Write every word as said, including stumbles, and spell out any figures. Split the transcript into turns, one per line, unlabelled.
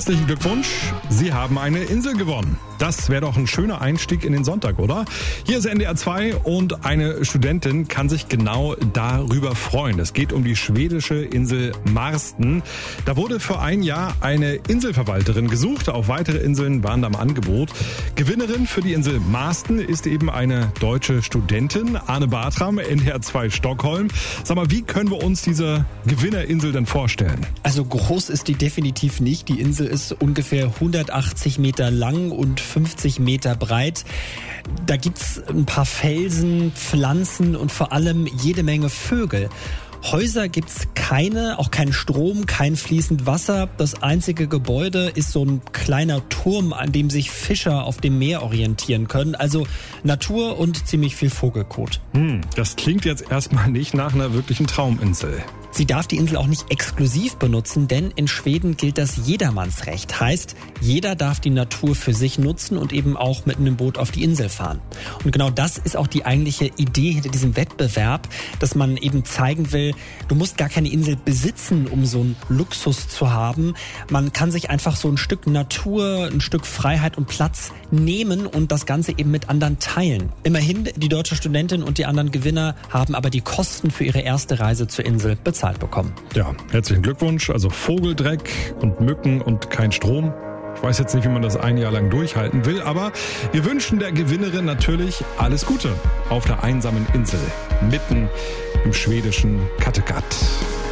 Herzlichen Glückwunsch, Sie haben eine Insel gewonnen. Das wäre doch ein schöner Einstieg in den Sonntag, oder? Hier ist N D R zwei und eine Studentin kann sich genau darüber freuen. Es geht um die schwedische Insel Marsten. Da wurde für ein Jahr eine Inselverwalterin gesucht. Auch weitere Inseln waren da im Angebot. Gewinnerin für die Insel Marsten ist eben eine deutsche Studentin, Arne Bartram, N D R zwei Stockholm. Sag mal, wie können wir uns diese Gewinnerinsel denn vorstellen?
Also groß ist die definitiv nicht. Die Insel ist ungefähr hundertachtzig Meter lang und fünfzig Meter breit. Da gibt's ein paar Felsen, Pflanzen und vor allem jede Menge Vögel. Häuser gibt's keine, auch kein Strom, kein fließend Wasser. Das einzige Gebäude ist so ein kleiner Turm, an dem sich Fischer auf dem Meer orientieren können. Also Natur und ziemlich viel Vogelkot.
Hm, das klingt jetzt erstmal nicht nach einer wirklichen Trauminsel.
Sie darf die Insel auch nicht exklusiv benutzen, denn in Schweden gilt das Jedermannsrecht. Heißt, jeder darf die Natur für sich nutzen und eben auch mit einem Boot auf die Insel fahren. Und genau das ist auch die eigentliche Idee hinter diesem Wettbewerb, dass man eben zeigen will, du musst gar keine Insel besitzen, um so einen Luxus zu haben. Man kann sich einfach so ein Stück Natur, ein Stück Freiheit und Platz nehmen und das Ganze eben mit anderen teilen. Immerhin, die deutsche Studentin und die anderen Gewinner haben aber die Kosten für ihre erste Reise zur Insel bezahlt bekommen.
Ja, herzlichen Glückwunsch. Also Vogeldreck und Mücken und kein Strom. Ich weiß jetzt nicht, wie man das ein Jahr lang durchhalten will, aber wir wünschen der Gewinnerin natürlich alles Gute auf der einsamen Insel mitten im schwedischen Kattegat.